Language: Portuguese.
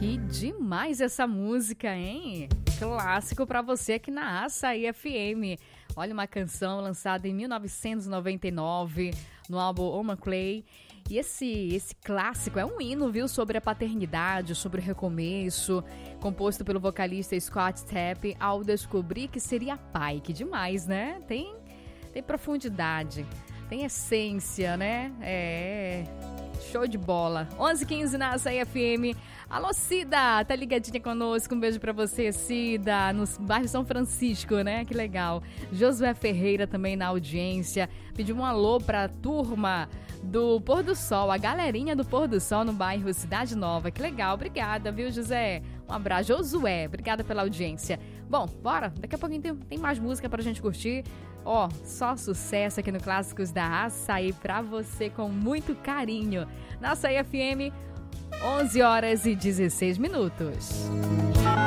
Que demais essa música, hein? Clássico pra você aqui na Açaí FM. Olha, uma canção lançada em 1999 no álbum Oma Clay. E esse clássico é um hino, viu? Sobre a paternidade, sobre o recomeço. Composto pelo vocalista Scott Stapp ao descobrir que seria pai. Que demais, né? Tem profundidade, tem essência, né? Show de bola. 11h15 na Açaí FM. Alô, Cida, tá ligadinha conosco? Um beijo pra você, Cida, no bairro São Francisco, né? Que legal. Josué Ferreira também na audiência. Pediu um alô pra turma do Pôr do Sol, a galerinha do Pôr do Sol no bairro Cidade Nova. Que legal, obrigada, viu, José? Um abraço. Josué, obrigada pela audiência. Bom, bora, daqui a pouquinho tem mais música pra gente curtir. Ó, só sucesso aqui no Clássicos da Açaí pra você com muito carinho. Na Açaí FM, 11h16.